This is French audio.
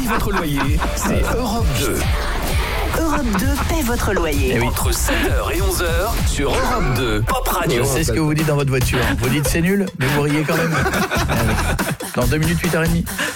paye votre loyer, c'est Europe 2. Europe 2 paie votre loyer. Entre 7h et 11h sur Europe 2 Pop Radio. C'est ce que vous dites dans votre voiture. Vous dites c'est nul, mais vous riez quand même. Dans 2 minutes, 8h30.